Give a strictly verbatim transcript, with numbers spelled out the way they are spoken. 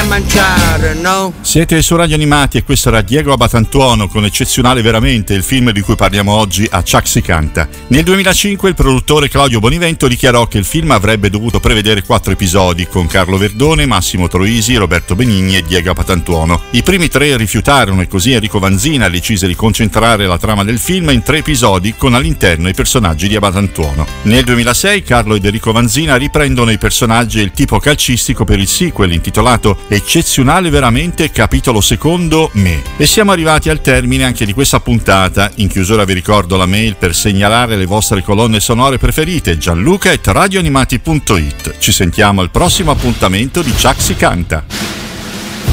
mangiare, no? Siete su Radio Animati e questo era Diego Abatantuono con Eccezionale Veramente, il film di cui parliamo oggi a Chuck si canta. Nel duemilacinque il produttore Claudio Bonivento dichiarò che il film avrebbe dovuto prevedere quattro episodi con Carlo Verdone, Massimo Troisi, Roberto Benigni e Diego Abatantuono. I primi tre rifiutarono e così Enrico Vanzina decise di concentrare la trama del film in tre episodi con all'interno i personaggi di Abatantuono. Nel duemilasei Carlo ed Enrico Vanzina riprendono i personaggi e il tipo calcistico per il sequel intitolato Eccezionale Veramente, capitolo secondo, Me. E siamo arrivati al termine anche di questa puntata. In chiusura vi ricordo la mail per segnalare le vostre colonne sonore preferite, gianluca at radioanimati punto it. Ci sentiamo al prossimo appuntamento di Chuck si canta.